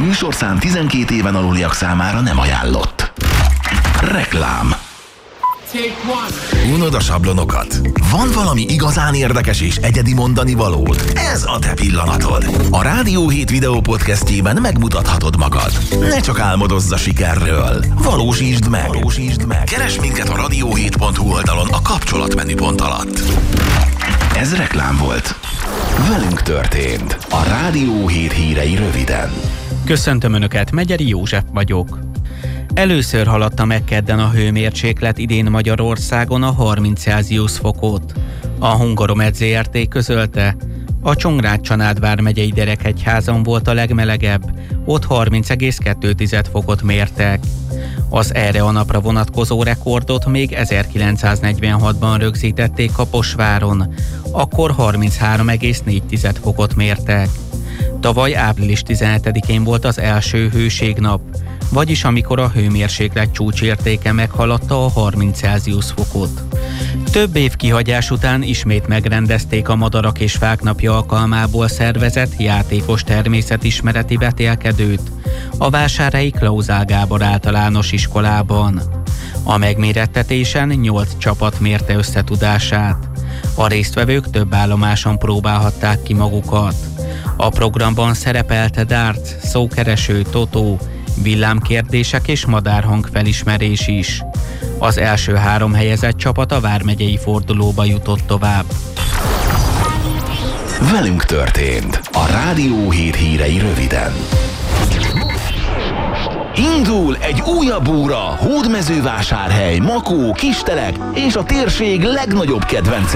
műsorszám 12 éven aluliak számára nem ajánlott. Reklám. Unod a sablonokat? Van valami igazán érdekes és egyedi mondani valód? Ez a te pillanatod. A Rádió 7 videó podcastjében megmutathatod magad. Ne csak álmodozz a sikerről. Valósítsd meg. Keresd minket a radio7.hu oldalon a kapcsolatmenüpont alatt. Ez reklám volt. Velünk történt. A Rádió 7 hírei röviden. Köszöntöm Önöket, Megyeri József vagyok. Először haladta meg kedden a hőmérséklet idén Magyarországon a 30 Celsius fokot. A Hungaromed Zrt. Közölte, a Csongrád-Csanád vármegyei Derekegyházon volt a legmelegebb, ott 30,2 fokot mértek. Az erre a napra vonatkozó rekordot még 1946-ban rögzítették Kaposváron, akkor 33,4 fokot mértek. Tavaly április 17-én volt az első hőségnap, vagyis amikor a hőmérséklet csúcsértéke meghaladta a 30 Celsius fokot. Több év kihagyás után ismét megrendezték a Madarak és Fák napja alkalmából szervezett játékos természetismereti vetélkedőt a Vásárhelyi Klauzál Gábor általános iskolában. A megmérettetésen 8 csapat mérte összetudását. A résztvevők több állomáson próbálhatták ki magukat. A programban szerepelt darts, szókereső, totó, villámkérdések és madárhang felismerés is. Az első 3 helyezett csapat a vármegyei fordulóba jutott tovább. Velünk történt. A Rádió 7 hírei röviden. Indul egy újabb óra Hódmezővásárhely, Makó, Kistelek és a térség legnagyobb kedvence